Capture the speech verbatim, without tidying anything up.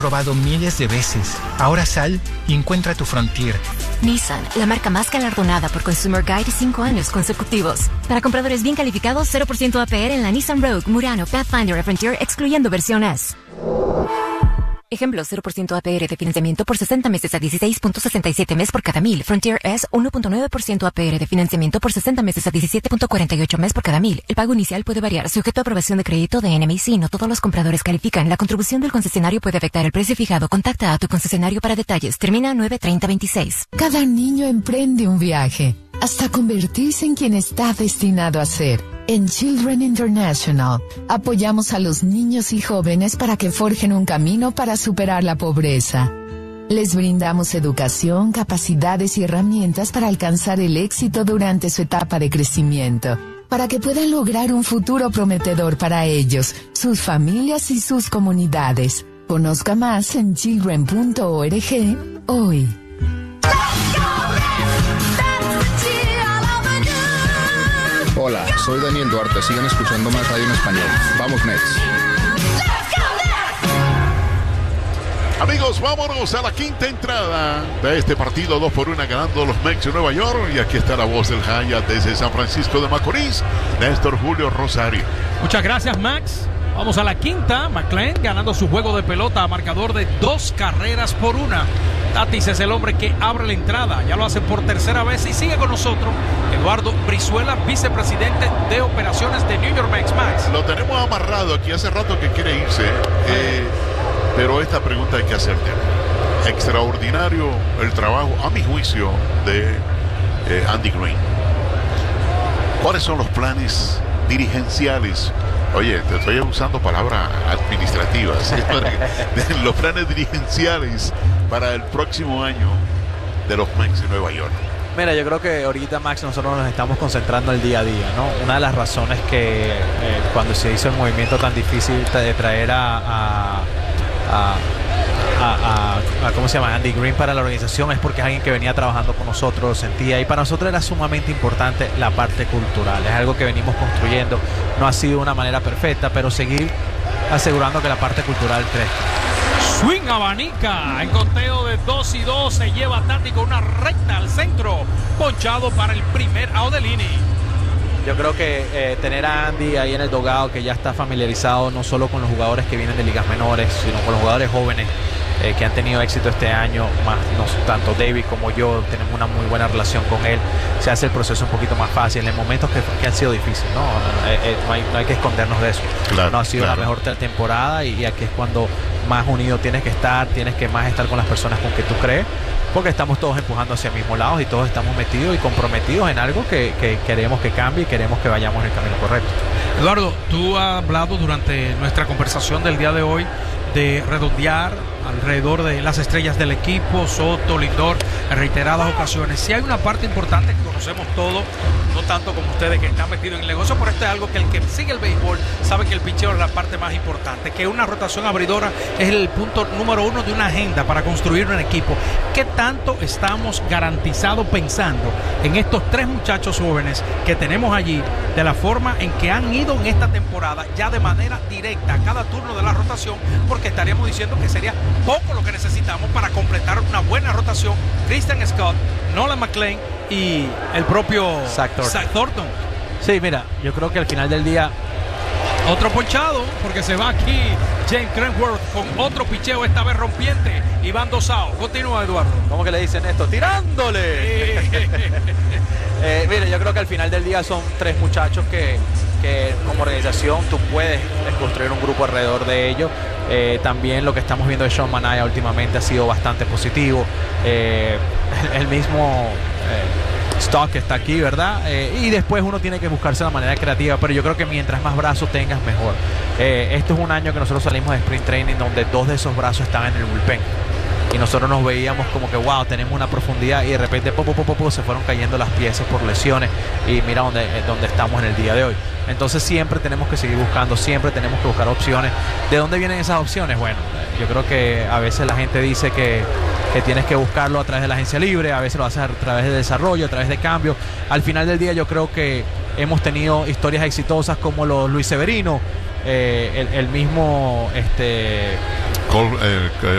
probado miles de veces. Ahora sal y encuentra tu Frontier. Nissan, la marca más galardonada por Consumer Guide cinco años consecutivos. Para compradores bien calificados, cero por ciento A P R en la Nissan Rogue, Murano, Pathfinder y Frontier, excluyendo versión S. Ejemplo, cero por ciento A P R de financiamiento por sesenta meses a dieciséis punto sesenta y siete mes por cada mil. Frontier S, uno punto nueve por ciento A P R de financiamiento por sesenta meses a diecisiete punto cuarenta y ocho mes por cada mil. El pago inicial puede variar, sujeto a aprobación de crédito de N M I C. No todos los compradores califican. La contribución del concesionario puede afectar el precio fijado. Contacta a tu concesionario para detalles. Termina nueve treinta veintiséis. Cada niño emprende un viaje, hasta convertirse en quien está destinado a ser. En Children International, apoyamos a los niños y jóvenes para que forjen un camino para superar la pobreza. Les brindamos educación, capacidades y herramientas para alcanzar el éxito durante su etapa de crecimiento, para que puedan lograr un futuro prometedor para ellos, sus familias y sus comunidades. Conozca más en children punto org hoy. Hola, soy Daniel Duarte. Sigan escuchando más radio en español. Vamos, Mets. Amigos, vámonos a la quinta entrada de este partido. Dos por una ganando los Mets de Nueva York. Y aquí está la voz del Hyatt desde San Francisco de Macorís, Néstor Julio Rosario. Muchas gracias, Max. Vamos a la quinta. McLean ganando su juego de pelota a marcador de dos carreras por una. Tatis es el hombre que abre la entrada, ya lo hace por tercera vez y sigue con nosotros Eduardo Brizuela, vicepresidente de operaciones de New York Mets. Max. Lo tenemos amarrado aquí hace rato que quiere irse, eh, pero esta pregunta hay que hacerte. Extraordinario el trabajo, a mi juicio, de eh, Andy Green. ¿Cuáles son los planes dirigenciales? Oye, te estoy usando palabras administrativas. Los planes dirigenciales para el próximo año de los Mets de Nueva York. Mira, yo creo que ahorita, Max, nosotros nos estamos concentrando en el día a día, ¿no? Una de las razones que eh, cuando se hizo el movimiento tan difícil de traer a, a, a A, a, a, ¿cómo se llama? Andy Green para la organización es porque es alguien que venía trabajando con nosotros, sentía, y para nosotros era sumamente importante la parte cultural. Es algo que venimos construyendo, no ha sido una manera perfecta, pero seguir asegurando que la parte cultural crezca. Swing abanica, en conteo de dos y dos se lleva Tati con una recta al centro, ponchado para el primer out de Lini. Yo creo que eh, tener a Andy ahí en el dogado, que ya está familiarizado no solo con los jugadores que vienen de ligas menores, sino con los jugadores jóvenes eh, que han tenido éxito este año, más no, tanto David como yo tenemos una muy buena relación con él, se hace el proceso un poquito más fácil en momentos que, que han sido difíciles, ¿no? Eh, eh, no, hay, no hay que escondernos de eso. Claro, no ha sido claro. la mejor temporada y, y aquí es cuando más unido tienes que estar, tienes que más estar con las personas con que tú crees, porque estamos todos empujando hacia mismos lados y todos estamos metidos y comprometidos en algo que, que queremos que cambie y queremos que vayamos en el camino correcto. Eduardo, tú has hablado durante nuestra conversación del día de hoy de redondear alrededor de las estrellas del equipo, Soto, Lindor, en reiteradas ocasiones. Si hay una parte importante que conocemos todos, no tanto como ustedes que están metidos en el negocio, pero esto es algo que el que sigue el béisbol sabe que el picheo es la parte más importante, que una rotación abridora es el punto número uno de una agenda para construir un equipo. ¿Qué tanto estamos garantizados pensando en estos tres muchachos jóvenes que tenemos allí, de la forma en que han ido en esta temporada, ya de manera directa a cada turno de la rotación? Porque estaríamos diciendo que sería poco lo que necesitamos para completar una buena rotación. Christian Scott, Nolan McLean y el propio Zach Thornton. Zach Thornton. Sí, mira, yo creo que al final del día otro ponchado, porque se va aquí James Cranworth con otro picheo, esta vez rompiente. Iván Dosao. Continúa, Eduardo. ¿Cómo que le dicen esto? ¡Tirándole! eh, mire, yo creo que al final del día son tres muchachos que, que como organización tú puedes construir un grupo alrededor de ellos. Eh, también lo que estamos viendo de Sean Manaea últimamente ha sido bastante positivo. Eh, el, el mismo eh, Stock está aquí, ¿verdad? Eh, y después uno tiene que buscarse la manera creativa, pero yo creo que mientras más brazos tengas, mejor. Eh, esto es un año que nosotros salimos de Sprint Training donde dos de esos brazos estaban en el bullpen. Y nosotros nos veíamos como que, wow, tenemos una profundidad, y de repente po, po, po, po, se fueron cayendo las piezas por lesiones y mira dónde, dónde estamos en el día de hoy. Entonces siempre tenemos que seguir buscando, siempre tenemos que buscar opciones. ¿De dónde vienen esas opciones? Bueno, yo creo que a veces la gente dice que, que tienes que buscarlo a través de la agencia libre, a veces lo haces a través de desarrollo, a través de cambio. Al final del día yo creo que hemos tenido historias exitosas como los Luis Severino, eh, el, el mismo... este Col, eh,